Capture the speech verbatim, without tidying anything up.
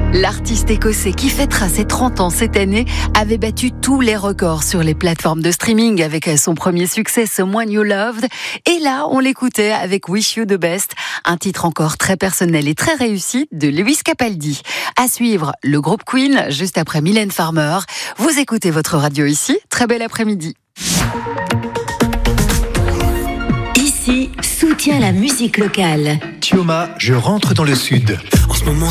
L'artiste écossais qui fêtera ses trente ans cette année avait battu tous les records sur les plateformes de streaming avec son premier succès Someone You Loved. Et là, on l'écoutait avec Wish You the Best, un titre encore très personnel et très réussi de Lewis Capaldi. À suivre, le groupe Queen, juste après Mylène Farmer. Vous écoutez votre radio ici. Très bel après-midi. Ici, soutient la musique locale. Tioma, je rentre dans le sud. En ce moment,